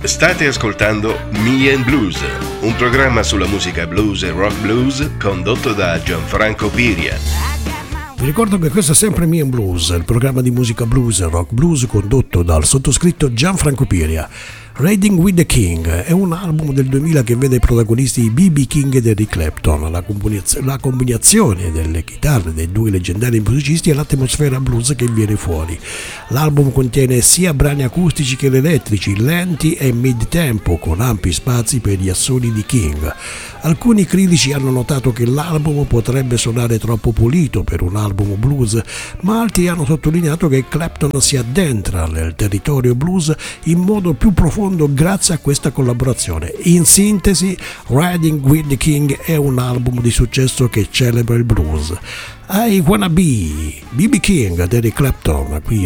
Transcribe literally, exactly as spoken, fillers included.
State ascoltando Me and Blues, un programma sulla musica blues e rock blues condotto da Gianfranco Piria. Vi ricordo che questo è sempre Me and Blues, il programma di musica blues e rock blues condotto dal sottoscritto Gianfranco Piria. Riding with the King è un album del duemila che vede protagonisti B B King ed Eric Clapton. La, combinaz- la combinazione delle chitarre dei due leggendari musicisti e l'atmosfera blues che viene fuori. L'album contiene sia brani acustici che elettrici, lenti e mid-tempo, con ampi spazi per gli assoli di King. Alcuni critici hanno notato che l'album potrebbe suonare troppo pulito per un album blues, ma altri hanno sottolineato che Clapton si addentra nel territorio blues in modo più profondo grazie a questa collaborazione. In sintesi, Riding with the King è un album di successo che celebra il blues. I Wanna Be, B B King ed Eric Clapton qui